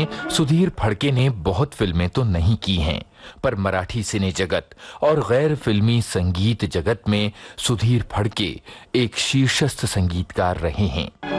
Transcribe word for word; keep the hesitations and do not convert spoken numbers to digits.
में सुधीर फड़के ने बहुत फिल्में तो नहीं की हैं, पर मराठी सिने जगत और गैर फिल्मी संगीत जगत में सुधीर फड़के एक शीर्षस्थ संगीतकार रहे हैं।